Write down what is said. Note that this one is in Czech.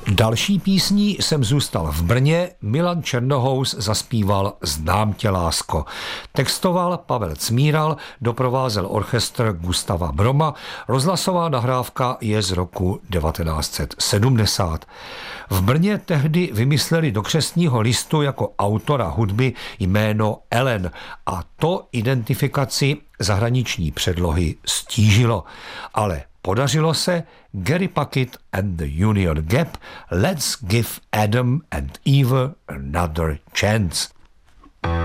Další písní Jsem zůstal v Brně Milan Černohous zaspíval Znám tě, lásko. Textoval Pavel Cmíral, doprovázel orchestr Gustava Broma, rozhlasová nahrávka je z roku 1970. V Brně tehdy vymysleli do křestního listu jako autora hudby jméno Ellen a to identifikaci zahraniční předlohy stížilo. Ale podařilo se Gary Puckett and the Union Gap, Let's give Adam and Eve another chance.